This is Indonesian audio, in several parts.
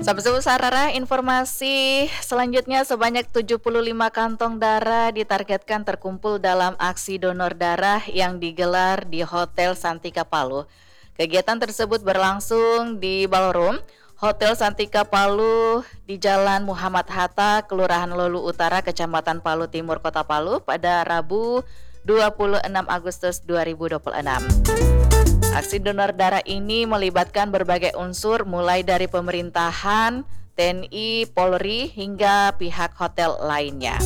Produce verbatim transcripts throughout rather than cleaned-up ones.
Sahabat Sarara, informasi selanjutnya sebanyak tujuh puluh lima kantong darah ditargetkan terkumpul dalam aksi donor darah yang digelar di Hotel Santika Palu. Kegiatan tersebut berlangsung di Ballroom Hotel Santika Palu di Jalan Muhammad Hatta, Kelurahan Lolu Utara, Kecamatan Palu Timur, Kota Palu pada Rabu dua puluh enam Agustus dua ribu dua puluh enam. Aksi donor darah ini melibatkan berbagai unsur mulai dari pemerintahan, T N I, Polri, hingga pihak hotel lainnya.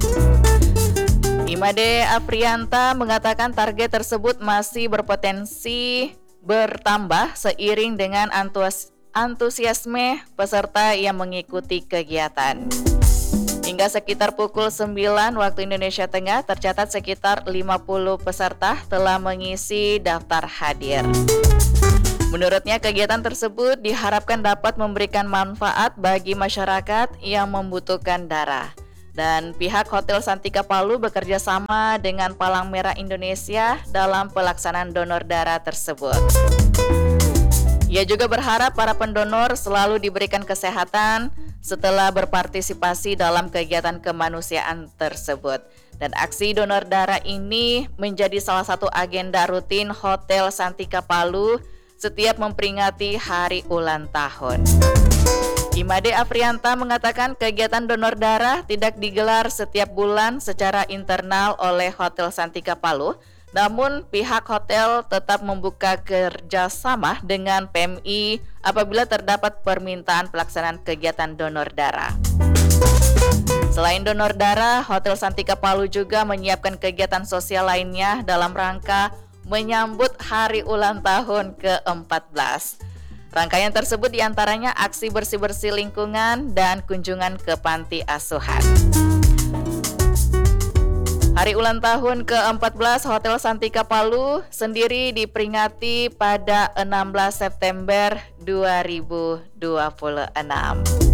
Imade Afrianta mengatakan target tersebut masih berpotensi bertambah seiring dengan antuas, antusiasme peserta yang mengikuti kegiatan. Hingga sekitar pukul sembilan waktu Indonesia Tengah tercatat sekitar lima puluh peserta telah mengisi daftar hadir. Menurutnya kegiatan tersebut diharapkan dapat memberikan manfaat bagi masyarakat yang membutuhkan darah. Dan pihak Hotel Santika Palu bekerja sama dengan Palang Merah Indonesia dalam pelaksanaan donor darah tersebut. Ia juga berharap para pendonor selalu diberikan kesehatan setelah berpartisipasi dalam kegiatan kemanusiaan tersebut. Dan aksi donor darah ini menjadi salah satu agenda rutin Hotel Santika Palu setiap memperingati hari ulang tahun. Imade Afrianta mengatakan kegiatan donor darah tidak digelar setiap bulan secara internal oleh Hotel Santika Palu, namun pihak hotel tetap membuka kerjasama dengan P M I apabila terdapat permintaan pelaksanaan kegiatan donor darah. Selain donor darah, Hotel Santika Palu juga menyiapkan kegiatan sosial lainnya dalam rangka menyambut hari ulang tahun ke empat belas. Rangkaian tersebut diantaranya aksi bersih-bersih lingkungan dan kunjungan ke panti asuhan. Hari ulang tahun ke empat belas Hotel Santika Palu sendiri diperingati pada enam belas September dua ribu dua puluh enam.